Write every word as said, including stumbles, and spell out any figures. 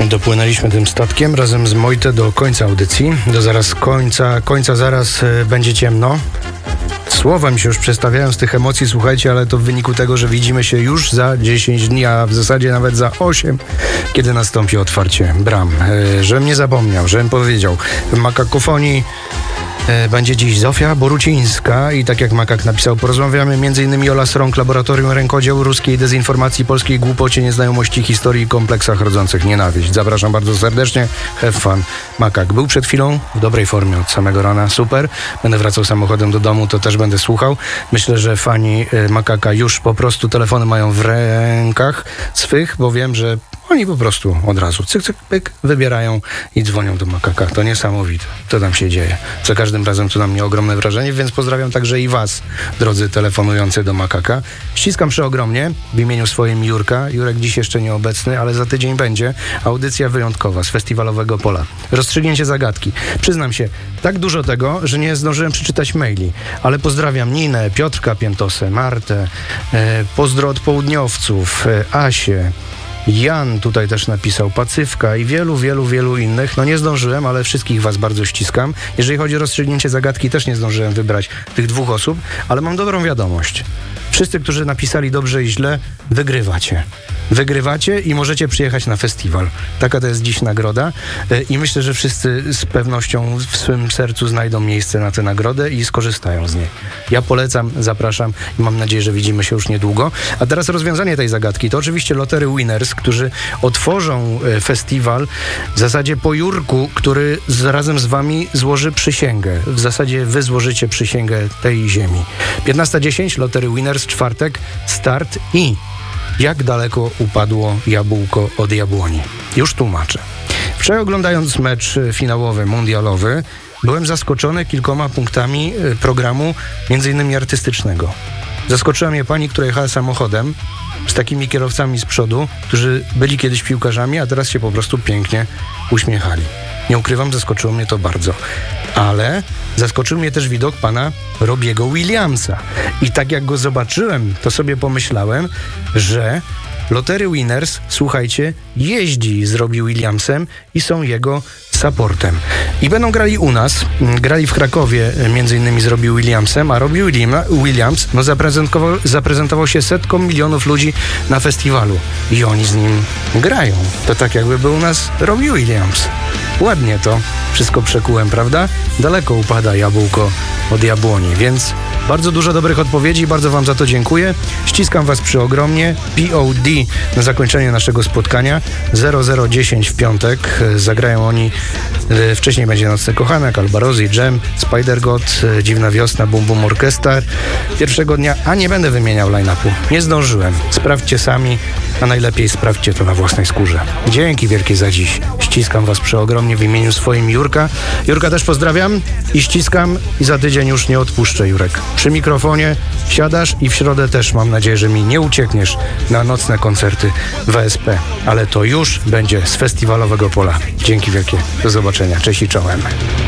Dopłynęliśmy tym statkiem razem z Mojte do końca audycji. Do zaraz końca, końca zaraz y, będzie ciemno. Słowa mi się już przestawiają z tych emocji, słuchajcie, ale to w wyniku tego, że widzimy się już za dziesięć dni, a w zasadzie nawet za osiem, kiedy nastąpi otwarcie bram. Y, żebym nie zapomniał, żebym powiedział. W Makakofonii będzie dziś Zofia Borucińska i tak jak Makak napisał, porozmawiamy m.in. o Lasrąg, Laboratorium Rękodzieł, ruskiej dezinformacji, polskiej głupocie, nieznajomości historii i kompleksach rodzących nienawiść. Zapraszam bardzo serdecznie. Have fun. Makak był przed chwilą w dobrej formie od samego rana. Super. Będę wracał samochodem do domu, to też będę słuchał. Myślę, że fani Makaka już po prostu telefony mają w rękach swych, bo wiem, że oni po prostu od razu cyk, cyk, pyk, wybierają i dzwonią do Makaka. To niesamowite. Co tam się dzieje? Za każdym razem to na mnie ogromne wrażenie, więc pozdrawiam także i was, drodzy telefonujący do Makaka. Ściskam przeogromnie w imieniu swoim Jurka. Jurek dziś jeszcze nieobecny, ale za tydzień będzie audycja wyjątkowa z festiwalowego pola. Rozstrzygnięcie zagadki. Przyznam się, tak dużo tego, że nie zdążyłem przeczytać maili, ale pozdrawiam Ninę, Piotrka Piętosę, Martę, e, pozdro od południowców, e, Asię, Jan tutaj też napisał, Pacyfka i wielu, wielu, wielu innych. No nie zdążyłem, ale wszystkich was bardzo ściskam. Jeżeli chodzi o rozstrzygnięcie zagadki, też nie zdążyłem wybrać tych dwóch osób, ale mam dobrą wiadomość. Wszyscy, którzy napisali dobrze i źle, wygrywacie. Wygrywacie i możecie przyjechać na festiwal. Taka to jest dziś nagroda i myślę, że wszyscy z pewnością w swym sercu znajdą miejsce na tę nagrodę i skorzystają z niej. Ja polecam, zapraszam i mam nadzieję, że widzimy się już niedługo. A teraz rozwiązanie tej zagadki to oczywiście Lotery Winners, którzy otworzą festiwal w zasadzie po Jurku, który z, razem z wami złoży przysięgę. W zasadzie wy złożycie przysięgę tej ziemi. piętnasta dziesięć, Lotery Winners, czwartek, start i jak daleko upadło jabłko od jabłoni. Już tłumaczę. Wczoraj oglądając mecz finałowy, mundialowy, byłem zaskoczony kilkoma punktami programu, między innymi artystycznego. Zaskoczyła mnie pani, która jechała samochodem z takimi kierowcami z przodu, którzy byli kiedyś piłkarzami, a teraz się po prostu pięknie uśmiechali. Nie ukrywam, zaskoczyło mnie to bardzo. Ale zaskoczył mnie też widok pana Robiego Williamsa. I tak jak go zobaczyłem, to sobie pomyślałem, że Lotery Winners, słuchajcie, jeździ z Robbie Williamsem i są jego supportem. I będą grali u nas. Grali w Krakowie między innymi z Robbie Williamsem, a Robbie Williams no, zaprezentował, zaprezentował się setkom milionów ludzi na festiwalu. I oni z nim grają. To tak jakby był u nas Robbie Williams. Ładnie to wszystko przekułem, prawda? Daleko upada jabłko od jabłoni, więc bardzo dużo dobrych odpowiedzi, bardzo wam za to dziękuję. Ściskam was przeogromnie. P O D na zakończenie naszego spotkania. zero zero dziesięć w piątek. Zagrają oni, e, wcześniej będzie Nocny Kochanek, Albarozy, Jam, Spider-God, e, Dziwna Wiosna, Boom Boom Orchestra. Pierwszego dnia, a nie będę wymieniał line-upu. Nie zdążyłem. Sprawdźcie sami, a najlepiej sprawdźcie to na własnej skórze. Dzięki wielkie za dziś. Ściskam was przeogromnie w imieniu swoim Jurka. Jurka też pozdrawiam i ściskam i za tydzień już nie odpuszczę, Jurek. Przy mikrofonie siadasz i w środę też mam nadzieję, że mi nie uciekniesz na nocne koncerty W S P. Ale to już będzie z festiwalowego pola. Dzięki wielkie. Do zobaczenia. Cześć i czołem.